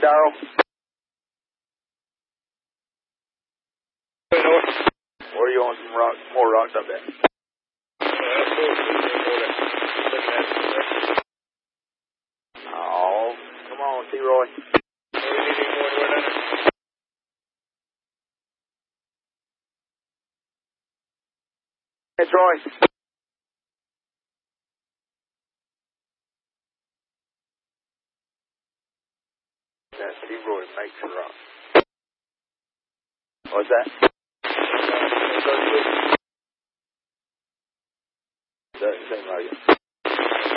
Darryl. Where are you on some rocks, more rocks up there? Oh, come on, T-Roy. Hey, Troy. That's T-Roy makes a rock. What's that? Doesn't seem like it.